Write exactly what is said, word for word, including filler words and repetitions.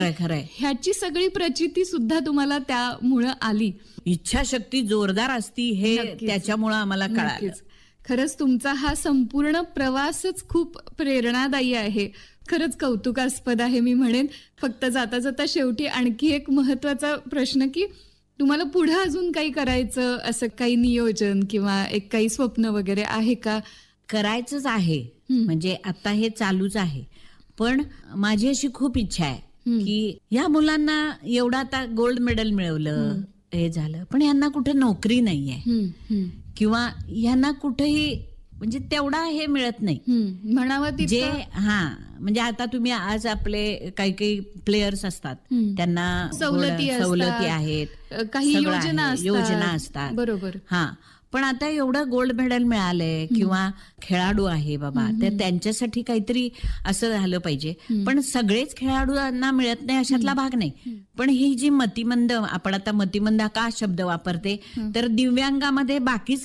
खरंय. ह्याची सगळी प्रचिती सुद्धा तुम्हाला त्यामुळं आली. इच्छाशक्ती जोरदार असती हे नक्कीच. त्याच्यामुळं आम्हाला कळालं. नक्कीच. खरंच तुमचा हा संपूर्ण प्रवासच खूप प्रेरणादायी आहे. खरंच कौतुकास्पद आहे मी म्हणेन. फक्त जाता जाता शेवटी आणखी एक महत्वाचा प्रश्न की तुम्हाला पुढे अजून काही करायचं असं काही नियोजन किंवा एक काही स्वप्न वगैरे आहे का? करायचंच आहे. म्हणजे आता हे चालूच आहे. पण माझी अशी खूप इच्छा आहे की या मुलांना एवढं आता गोल्ड मेडल मिळवलं, हे झालं, पण यांना कुठे नोकरी नाहीये किंवा यांना कुठेही म्हणजे तेवढा हे मिळत नाही म्हणावं जे तितकं. हा म्हणजे आता तुम्ही आज आपले काही काही प्लेयर्स असतात त्यांना सवलती थोडं- असतात, सवलती आहेत, काही सगळं योजना आहे, असतात. योजना असतात. बरोबर. हा पण आता एवढं गोल्ड मेडल मिळालंय किंवा खेळाडू आहे बाबा, तर त्यांच्यासाठी काहीतरी असं झालं पाहिजे. पण सगळेच खेळाडूंना मिळत नाही अशातला भाग नाही. पण ही जी मतिमंद, आपण आता मतिमंद का शब्द वापरते, तर दिव्यांगामध्ये बाकी